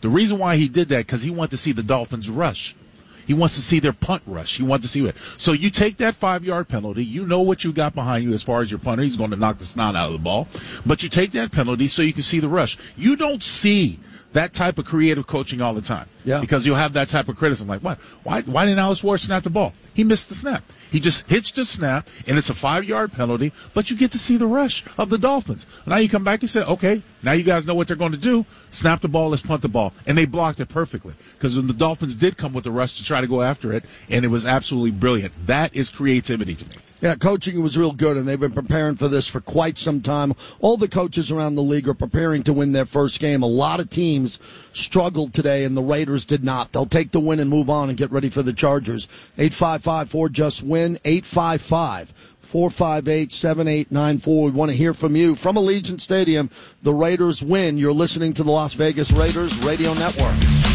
The reason why he did that, because he wanted to see the Dolphins rush. He wants to see their punt rush. He wants to see it. So you take that 5-yard penalty. You know what you got behind you as far as your punter. He's going to knock the snot out of the ball. But you take that penalty so you can see the rush. You don't see that type of creative coaching all the time. Yeah. Because you'll have that type of criticism. Like, what? Why didn't Alex Ward snap the ball? He missed the snap. He just hitched the snap, and it's a 5-yard penalty, but you get to see the rush of the Dolphins. Now you come back and say, okay, now you guys know what they're going to do. Snap the ball, let's punt the ball. And they blocked it perfectly. Because when the Dolphins did come with the rush to try to go after it, and it was absolutely brilliant. That is creativity to me. Yeah, coaching was real good, and they've been preparing for this for quite some time. All the coaches around the league are preparing to win their first game. A lot of teams struggled today, and the Raiders did not. They'll take the win and move on and get ready for the Chargers. 855-4JUST-WIN, 855-458-7894. We want to hear from you. From Allegiant Stadium, the Raiders win. You're listening to the Las Vegas Raiders Radio Network.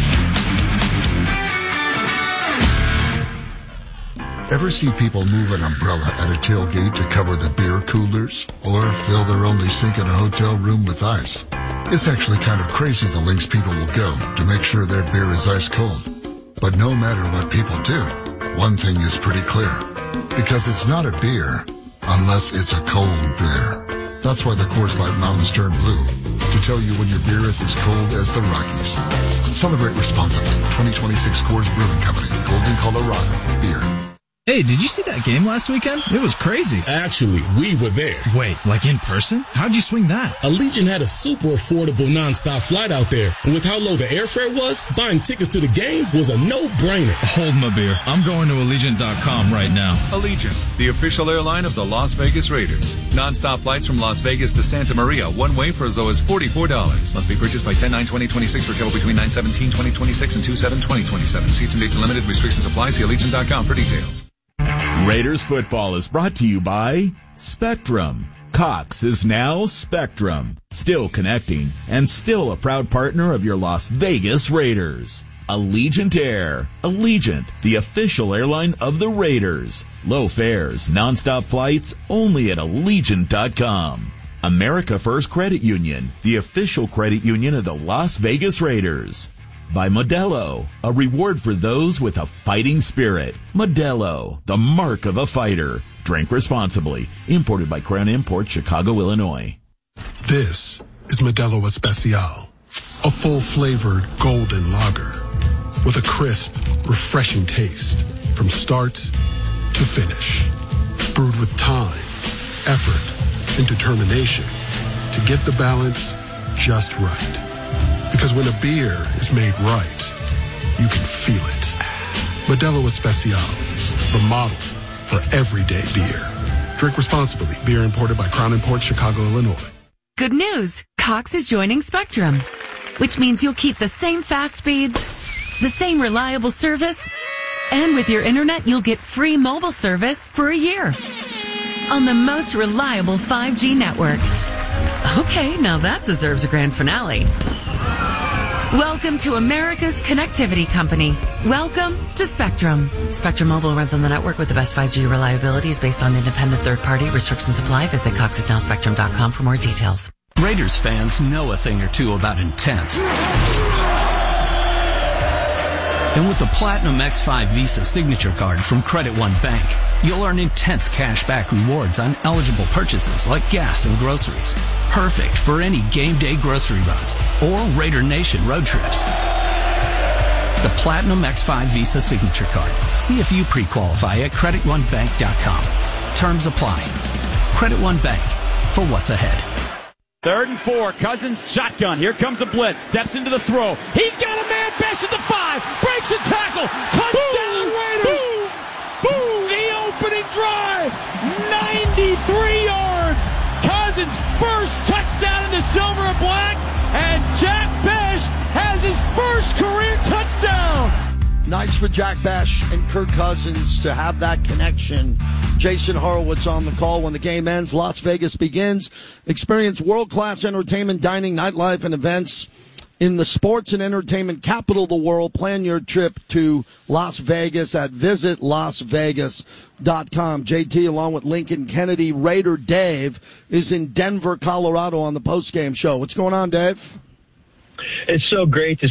Ever see people move an umbrella at a tailgate to cover the beer coolers? Or fill their only sink in a hotel room with ice? It's actually kind of crazy the lengths people will go to make sure their beer is ice cold. But no matter what people do, one thing is pretty clear. Because it's not a beer unless it's a cold beer. That's why the Coors Light mountains turn blue. To tell you when your beer is as cold as the Rockies. Celebrate responsibly. 2026 Coors Brewing Company, Golden, Colorado. Beer. Hey, did you see that game last weekend? It was crazy. Actually, we were there. Wait, like in person? How'd you swing that? Allegiant had a super affordable nonstop flight out there. And with how low the airfare was, buying tickets to the game was a no-brainer. Hold my beer. I'm going to Allegiant.com right now. Allegiant, the official airline of the Las Vegas Raiders. Nonstop flights from Las Vegas to Santa Maria, one way for as low as $44. Must be purchased by 10/9/2026 for travel between 9/17/2026 and 2/7/2027. Seats and dates are limited. Restrictions apply. See Allegiant.com for details. Raiders football is brought to you by Spectrum. Cox is now Spectrum. Still connecting and still a proud partner of your Las Vegas Raiders. Allegiant Air. Allegiant, the official airline of the Raiders. Low fares, nonstop flights, only at Allegiant.com. America First Credit Union, the official credit union of the Las Vegas Raiders. By Modelo, a reward for those with a fighting spirit. Modelo, the mark of a fighter. Drink responsibly. Imported by Crown Imports, Chicago, Illinois. This is Modelo Especial, a full-flavored golden lager with a crisp, refreshing taste from start to finish. Brewed with time, effort, and determination to get the balance just right. Because when a beer is made right, you can feel it. Modelo Especial, the model for everyday beer. Drink responsibly. Beer imported by Crown Imports, Chicago, Illinois. Good news. Cox is joining Spectrum, which means you'll keep the same fast speeds, the same reliable service, and with your internet, you'll get free mobile service for a year on the most reliable 5G network. Okay, now that deserves a grand finale. Welcome to America's connectivity company. Welcome to Spectrum. Spectrum Mobile runs on the network with the best 5G reliability. Is based on independent third-party. Restrictions apply. Visit coxisnowspectrum.com for more details. Raiders fans know a thing or two about intense. And with the Platinum X5 Visa Signature Card from Credit One Bank, you'll earn intense cashback rewards on eligible purchases like gas and groceries. Perfect for any game day grocery runs or Raider Nation road trips. The Platinum X5 Visa Signature Card. See if you pre-qualify at CreditOneBank.com. Terms apply. Credit One Bank, for what's ahead. 3rd and 4, Cousins shotgun. Here comes a blitz. Steps into the throw. He's got a man. Best at the 5. Breaks a tackle. Touchdown Raiders. Boom. The opening drive. 93 yards. Cousins' first touchdown in the silver and black. And Jack Bash has his first career touchdown. Nice for Jack Bash and Kirk Cousins to have that connection. Jason Horowitz on the call. When the game ends, Las Vegas begins. Experience world-class entertainment, dining, nightlife, and events in the sports and entertainment capital of the world. Plan your trip to Las Vegas at visitlasvegas.com. JT, along with Lincoln Kennedy, Raider Dave is in Denver, Colorado on the postgame show. What's going on, Dave? It's so great to